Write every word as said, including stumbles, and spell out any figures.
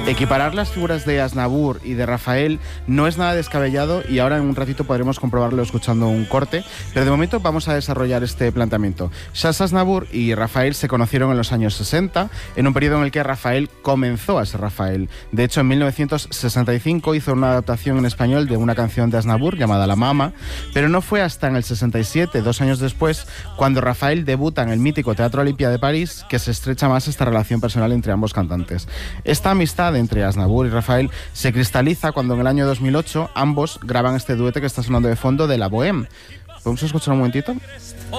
Equiparar las figuras de Aznavour y de Rafael no es nada descabellado y ahora en un ratito podremos comprobarlo escuchando un corte, pero de momento vamos a desarrollar este planteamiento. Charles Aznavour y Rafael se conocieron en los años sesenta, en un periodo en el que Rafael comenzó a ser Rafael. De hecho, en mil novecientos sesenta y cinco hizo una adaptación en español de una canción de Aznavour llamada La Mama, pero no fue hasta en el sesenta y siete, dos años después, cuando Rafael debuta en el mítico Teatro Olimpia de París, que se estrecha más esta relación personal entre ambos cantantes. Esta amistad entre Aznavour y Rafael se cristaliza cuando en el año dos mil ocho ambos graban este dueto que está sonando de fondo de La Bohème. ¿Podemos escuchar un momentito?